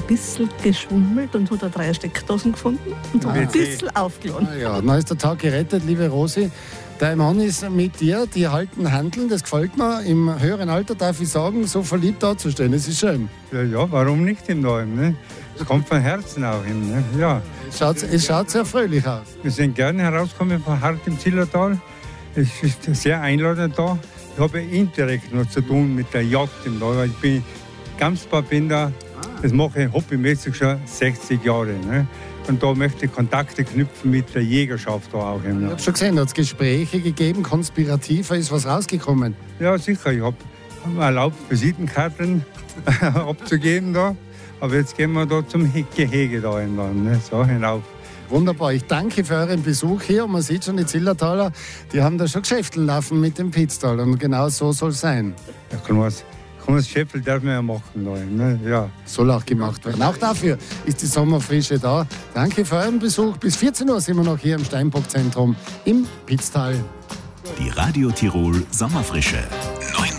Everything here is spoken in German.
bisschen geschwummelt und hat 3 Steckdosen gefunden und hat ein bisschen aufgeladen. Ja, dann ist der Tag gerettet, liebe Rosi. Dein Mann ist mit dir, die halten Handeln, das gefällt mir. Im höheren Alter darf ich sagen, so verliebt dazustehen, das ist schön. Ja, warum nicht im Neuen? Ne? Das kommt von Herzen auch hin. Ne? Ja. Es schaut sehr fröhlich aus. Wir sind gerne herausgekommen von Hart im Zillertal. Es ist sehr einladend da. Ich habe indirekt noch zu tun mit der Jagd im Tal. Ich bin Gamsbarbinder, das mache ich hobbymäßig schon 60 Jahre. Ne? Und da möchte ich Kontakte knüpfen mit der Jägerschaft da auch. Ich habe schon gesehen, hat es Gespräche gegeben, konspirativer ist was rausgekommen. Ja, sicher. Ich habe erlaubt, Visitenkarten abzugeben da. Aber jetzt gehen wir da zum Gehege da entlang, ne? So hinauf. Wunderbar, ich danke für euren Besuch hier. Und man sieht schon, die Zillertaler, die haben da schon Geschäfte laufen mit dem Pitztal. Und genau so soll es sein. Ja, kleines Schäffel darf man ja machen. Da, ne? Ja. Soll auch gemacht werden. Auch dafür ist die Sommerfrische da. Danke für euren Besuch. Bis 14 Uhr sind wir noch hier im Steinbock-Zentrum im Pitztal. Die Radio Tirol Sommerfrische.